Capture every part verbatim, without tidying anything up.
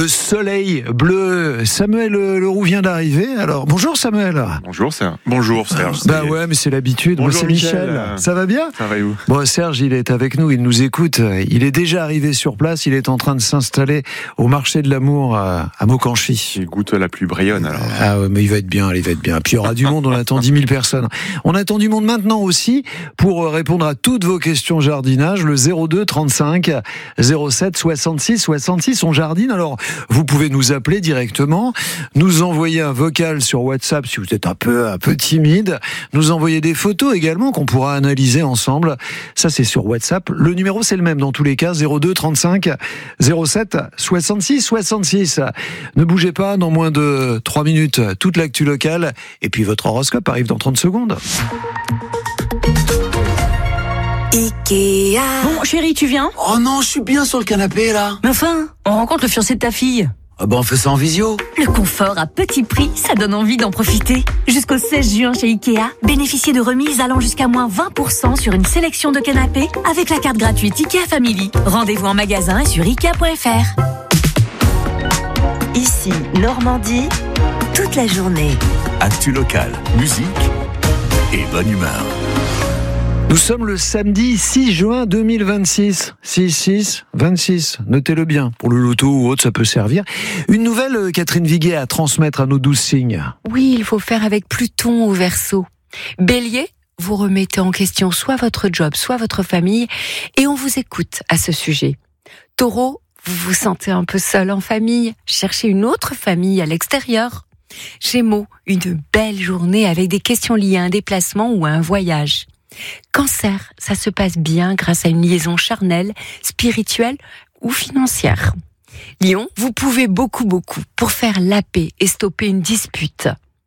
soleil bleu. Samuel Leroux vient d'arriver. Alors, bonjour Samuel. Bonjour Serge. Bonjour Serge. Bah ouais, mais c'est l'habitude. Bonjour, Moi, c'est Michel. Michel. Ça va bien ? Ça va et vous ? Bon, Serge, il est avec nous, il nous écoute. Il est déjà arrivé sur place. Il est en train de s'installer au marché de l'amour à, à Maucanchy. Il goûte la pluie brillonne alors. Ah ouais, mais il va être bien, il va être bien. Puis il y aura du monde, on attend dix mille personnes. On attend du monde maintenant aussi pour répondre à toutes vos questions jardinage. Le zéro deux trente-cinq zéro sept soixante-six soixante-six, on jardine. Alors, vous pouvez nous appeler directement, nous envoyer un vocal sur WhatsApp si vous êtes un peu, un peu timide, nous envoyer des photos également qu'on pourra analyser ensemble. Ça, c'est sur WhatsApp. Le numéro, c'est le même dans tous les cas, zéro deux trente-cinq zéro sept soixante-six soixante-six. Ne bougez pas, dans moins de trois minutes, toute l'actu locale. Et puis votre horoscope arrive dans trente secondes. Ikea. Bon, chérie, tu viens ? Oh non, je suis bien sur le canapé là. Mais enfin, on rencontre le fiancé de ta fille. Ah bah on fait ça en visio. Le confort à petit prix, ça donne envie d'en profiter. Jusqu'au seize juin chez Ikea, bénéficiez de remises allant jusqu'à moins vingt pour cent sur une sélection de canapés avec la carte gratuite Ikea Family. Rendez-vous en magasin et sur ikea point f r. Ici, Normandie, toute la journée. Actu locale, musique et bonne humeur. Nous sommes le samedi six juin deux mille vingt-six. six six vingt-six. Notez-le bien. Pour le loto ou autre, ça peut servir. Une nouvelle, Catherine Viguet, à transmettre à nos douze signes. Oui, il faut faire avec Pluton au Verseau. Bélier, vous remettez en question soit votre job, soit votre famille, et on vous écoute à ce sujet. Taureau, vous vous sentez un peu seul en famille, cherchez une autre famille à l'extérieur. Gémeaux, une belle journée avec des questions liées à un déplacement ou à un voyage. Cancer, ça se passe bien grâce à une liaison charnelle, spirituelle ou financière. Lion, vous pouvez beaucoup beaucoup pour faire la paix et stopper une dispute.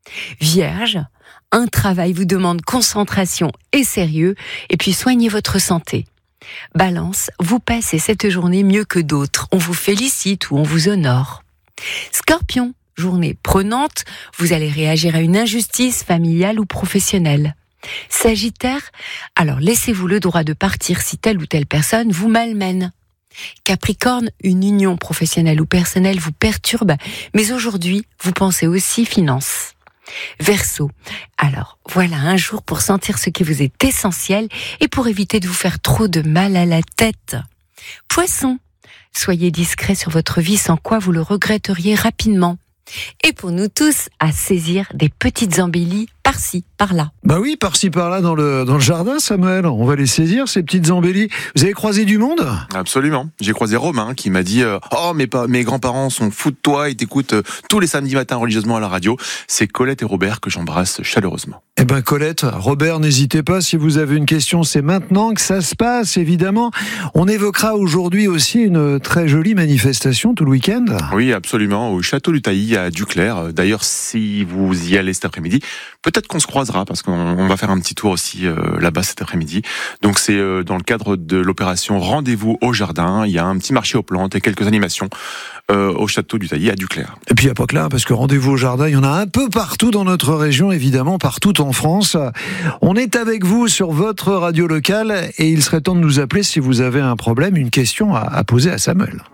Vierge, un travail vous demande concentration et sérieux, et puis soignez votre santé. Balance, vous passez cette journée mieux que d'autres, on vous félicite ou on vous honore. Scorpion, journée prenante, vous allez réagir à une injustice familiale ou professionnelle. Sagittaire, alors laissez-vous le droit de partir si telle ou telle personne vous malmène. Capricorne, une union professionnelle ou personnelle vous perturbe, mais aujourd'hui, vous pensez aussi finances. Verseau, alors voilà un jour pour sentir ce qui vous est essentiel et pour éviter de vous faire trop de mal à la tête. Poisson, soyez discret sur votre vie sans quoi vous le regretteriez rapidement. Et pour nous tous, à saisir des petites embellies par-ci, par-là. Bah oui, par-ci, par-là dans le, dans le jardin, Samuel. On va les saisir, ces petites embellies. Vous avez croisé du monde ? Absolument. J'ai croisé Romain qui m'a dit euh, « Oh, mes, pa- mes grands-parents sont fous de toi, ils t'écoutent euh, tous les samedis matins religieusement à la radio. » C'est Colette et Robert que j'embrasse chaleureusement. Eh ben Colette, Robert, n'hésitez pas, si vous avez une question, c'est maintenant que ça se passe, évidemment. On évoquera aujourd'hui aussi une très jolie manifestation tout le week-end. Oui, absolument, au Château du Tailly à Duclair. D'ailleurs, si vous y allez cet après-midi, peut-être qu'on se croisera, parce qu'on on va faire un petit tour aussi euh, là-bas cet après-midi. Donc c'est euh, dans le cadre de l'opération Rendez-vous au Jardin. Il y a un petit marché aux plantes et quelques animations euh, au Château du Tailly à Duclair. Et puis il n'y a pas que là, parce que Rendez-vous au Jardin, il y en a un peu partout dans notre région, évidemment, partout en France. On est avec vous sur votre radio locale et il serait temps de nous appeler si vous avez un problème, une question à, à poser à Samuel.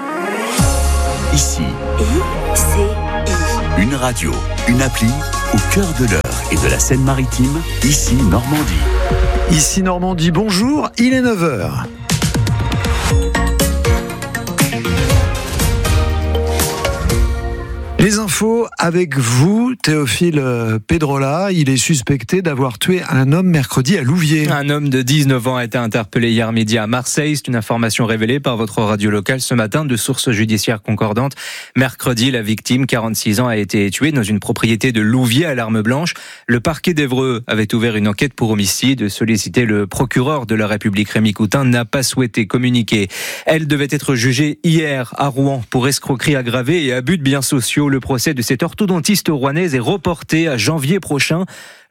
Ici, I C I. une radio, une appli au cœur de l'heure et de la Seine-Maritime, ici Normandie. Ici Normandie, bonjour, il est neuf heures. Les infos avec vous, Théophile Pedrola. Il est suspecté d'avoir tué un homme mercredi à Louviers. Un homme de dix-neuf ans a été interpellé hier midi à Marseille. C'est une information révélée par votre radio locale ce matin de sources judiciaires concordantes. Mercredi, la victime, quarante-six ans, a été tuée dans une propriété de Louviers à l'Arme Blanche. Le parquet d'Évreux avait ouvert une enquête pour homicide. Sollicité, le procureur de la République, Rémi Coutin, n'a pas souhaité communiquer. Elle devait être jugée hier à Rouen pour escroquerie aggravée et abus de biens sociaux. Le procès de cette orthodontiste rouennaise est reporté à janvier prochain.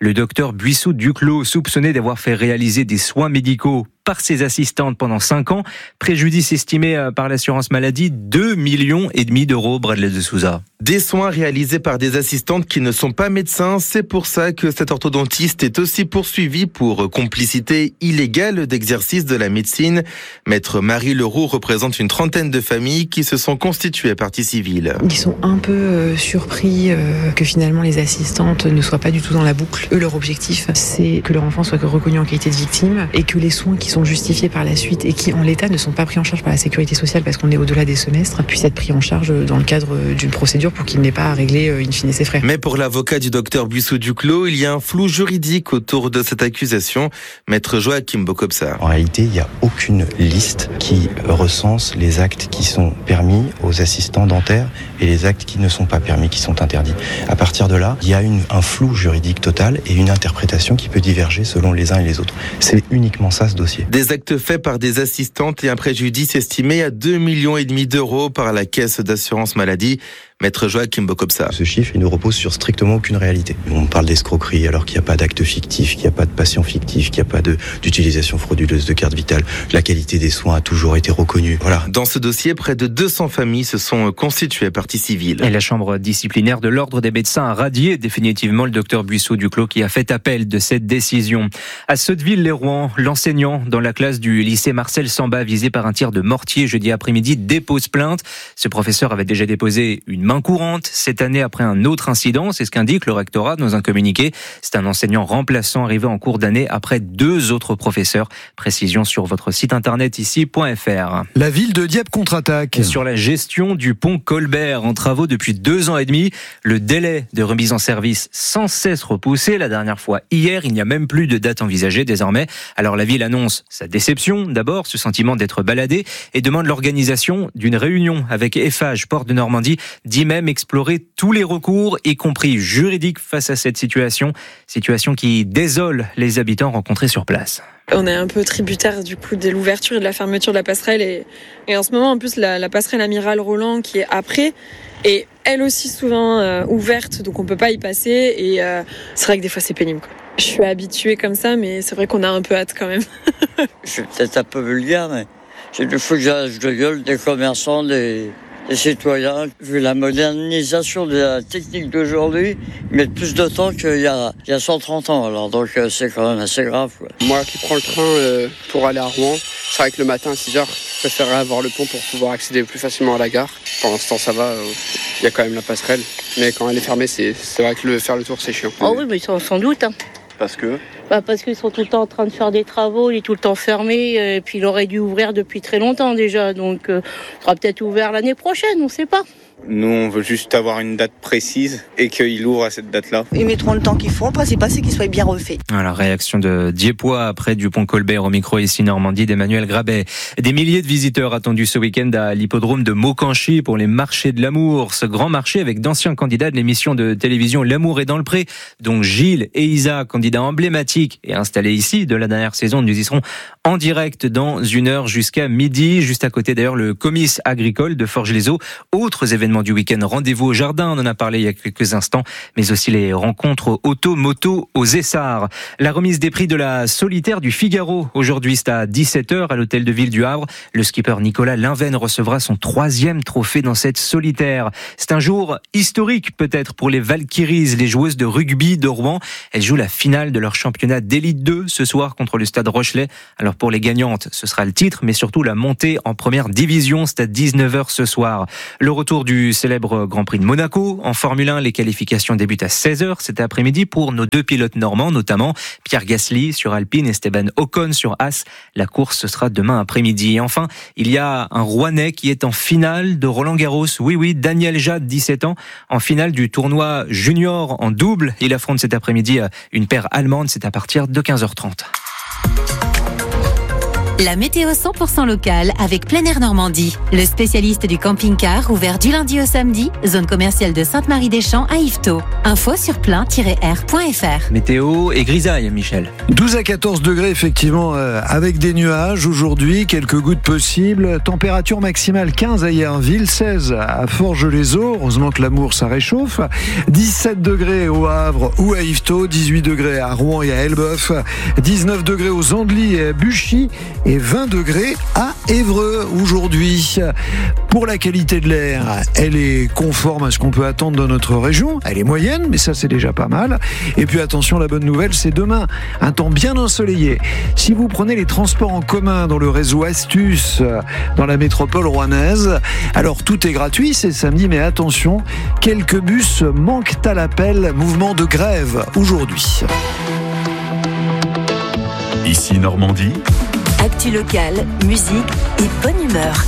Le docteur Buissou-Duclos, soupçonné d'avoir fait réaliser des soins médicaux par ses assistantes pendant cinq ans. Préjudice estimé par l'assurance maladie, deux millions et demi d'euros, Bradley de Souza. Des soins réalisés par des assistantes qui ne sont pas médecins. C'est pour ça que cet orthodontiste est aussi poursuivi pour complicité illégale d'exercice de la médecine. Maître Marie Leroux représente une trentaine de familles qui se sont constituées à partie civile. Ils sont un peu euh, surpris euh, que finalement les assistantes ne soient pas du tout dans la boucle. Eux, leur objectif, c'est que leur enfant soit reconnu en qualité de victime et que les soins qui sont justifiés par la suite et qui en l'état ne sont pas pris en charge par la sécurité sociale parce qu'on est au-delà des semestres, puissent être pris en charge dans le cadre d'une procédure pour qu'il n'ait pas à régler in fine ses frais. Mais pour l'avocat du docteur Buissou-Duclos, il y a un flou juridique autour de cette accusation. Maître Joachim Bokobsa. En réalité, il n'y a aucune liste qui recense les actes qui sont permis aux assistants dentaires et les actes qui ne sont pas permis, qui sont interdits. À partir de là, il y a une, un flou juridique total et une interprétation qui peut diverger selon les uns et les autres. C'est uniquement ça ce dossier. Des actes faits par des assistantes et un préjudice estimé à deux millions et demi d'euros par la caisse d'assurance maladie. Maître Joachim Bokobsa. Ce chiffre, il ne repose sur strictement aucune réalité. On parle d'escroquerie alors qu'il n'y a pas d'acte fictif, qu'il n'y a pas de patient fictif, qu'il n'y a pas de, d'utilisation frauduleuse de carte vitale. La qualité des soins a toujours été reconnue. Voilà. Dans ce dossier, près de deux cents familles se sont constituées à partie civile. Et la chambre disciplinaire de l'Ordre des médecins a radié définitivement le docteur Buissou-Duclos qui a fait appel de cette décision. À Sotteville-les-Rouen, l'enseignant dans la classe du lycée Marcel Samba visé par un tir de mortier jeudi après-midi dépose plainte. Ce professeur avait déjà déposé une main courante cette année après un autre incident, c'est ce qu'indique le rectorat dans un communiqué. C'est un enseignant remplaçant arrivé en cours d'année après deux autres professeurs. Précision sur votre site internet ici point f r. La ville de Dieppe contre-attaque. Et sur la gestion du pont Colbert en travaux depuis deux ans et demi, le délai de remise en service sans cesse repoussé. La dernière fois hier, il n'y a même plus de date envisagée désormais. Alors la ville annonce sa déception d'abord, ce sentiment d'être baladé, et demande l'organisation d'une réunion avec Eiffage, Port de Normandie, dit même explorer tous les recours, y compris juridiques, face à cette situation. Situation qui désole les habitants rencontrés sur place. On est un peu tributaire du coup de l'ouverture et de la fermeture de la passerelle. Et, et en ce moment, en plus, la, la passerelle Amiral Roland qui est après est elle aussi souvent euh, ouverte, donc on peut pas y passer. Et euh, c'est vrai que des fois, c'est pénible, quoi. Je suis habituée comme ça, mais c'est vrai qu'on a un peu hâte quand même. Je suis peut-être un peu vulgaire, mais j'ai du fouillage de gueule des commerçants, des... Les citoyens, vu la modernisation de la technique d'aujourd'hui, ils mettent plus de temps qu'il y a, il y a cent trente ans. Alors donc c'est quand même assez grave, quoi. Moi qui prends le train euh, pour aller à Rouen, c'est vrai que le matin à six heures, je préférerais avoir le pont pour pouvoir accéder plus facilement à la gare. Pour l'instant ça va, il euh, y a quand même la passerelle. Mais quand elle est fermée, c'est, c'est vrai que le, faire le tour c'est chiant. Oh oui, mais sans doute. Hein. Parce que bah parce qu'ils sont tout le temps en train de faire des travaux, il est tout le temps fermé, et puis il aurait dû ouvrir depuis très longtemps déjà, donc euh, il sera peut-être ouvert l'année prochaine, on ne sait pas. Nous, on veut juste avoir une date précise et qu'il ouvre à cette date-là. Ils mettront le temps qu'il faut. Le principal, c'est qu'il soit bien refait. Voilà, réaction de Diepois après du pont Colbert au micro ici Normandie d'Emmanuel Grabet. Des milliers de visiteurs attendus ce week-end à l'hippodrome de Maucanchy pour les marchés de l'amour. Ce grand marché avec d'anciens candidats de l'émission de télévision L'amour est dans le pré, dont Gilles et Isa, candidats emblématiques et installés ici de la dernière saison. Nous y serons en direct dans une heure jusqu'à midi. Juste à côté d'ailleurs le comice agricole de Forges-les-Eaux. Autres événements du week-end, rendez-vous au jardin, on en a parlé il y a quelques instants, mais aussi les rencontres auto-moto aux Essarts. La remise des prix de la solitaire du Figaro. Aujourd'hui, c'est à dix-sept heures à l'hôtel de ville du Havre. Le skipper Nicolas Linven recevra son troisième trophée dans cette solitaire. C'est un jour historique peut-être pour les Valkyries, les joueuses de rugby de Rouen. Elles jouent la finale de leur championnat d'élite deux ce soir contre le Stade Rochelet. Alors pour les gagnantes, ce sera le titre, mais surtout la montée en première division. C'est à dix-neuf heures ce soir. Le retour du célèbre Grand Prix de Monaco. En Formule un, les qualifications débutent à seize heures cet après-midi pour nos deux pilotes normands, notamment Pierre Gasly sur Alpine et Esteban Ocon sur As. La course, ce sera demain après-midi. Et enfin, il y a un Rouennais qui est en finale de Roland-Garros. Oui, oui, Daniel Jade, dix-sept ans, en finale du tournoi junior en double. Il affronte cet après-midi une paire allemande. C'est à partir de quinze heures trente. La météo cent pour cent locale avec Plein Air Normandie. Le spécialiste du camping-car ouvert du lundi au samedi, zone commerciale de Sainte-Marie-des-Champs à Yvetot. Info sur plein tiret air point f r. Météo et grisaille, Michel. douze à quatorze degrés, effectivement, euh, avec des nuages. Aujourd'hui, quelques gouttes possibles. Température maximale quinze à Yerville, seize à Forges-les-Eaux. Heureusement que l'amour, ça réchauffe. dix-sept degrés au Havre ou à Yvetot. dix-huit degrés à Rouen et à Elbeuf. dix-neuf degrés aux Andelys et à Buchy. Et vingt degrés à Évreux aujourd'hui. Pour la qualité de l'air, elle est conforme à ce qu'on peut attendre dans notre région. Elle est moyenne, mais ça c'est déjà pas mal. Et puis attention, la bonne nouvelle, c'est demain, un temps bien ensoleillé. Si vous prenez les transports en commun dans le réseau Astuce, dans la métropole rouennaise, alors tout est gratuit, c'est samedi, mais attention, quelques bus manquent à l'appel, mouvement de grève aujourd'hui. Ici Normandie. Actu locale, musique et bonne humeur.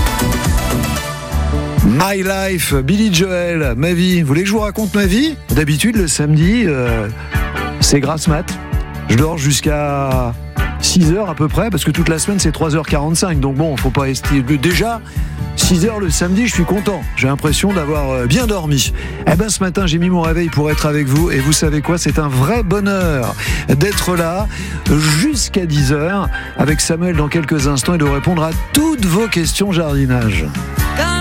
My Life, Billy Joel, ma vie. Vous voulez que je vous raconte ma vie ? D'habitude, le samedi, euh, c'est grasse mat. Je dors jusqu'à six heures à peu près, parce que toute la semaine, c'est trois heures quarante-cinq. Donc bon, faut pas estimer. Déjà, six heures le samedi, je suis content. J'ai l'impression d'avoir bien dormi. Eh ben, ce matin, j'ai mis mon réveil pour être avec vous. Et vous savez quoi ? C'est un vrai bonheur d'être là jusqu'à dix heures avec Samuel dans quelques instants et de répondre à toutes vos questions jardinage.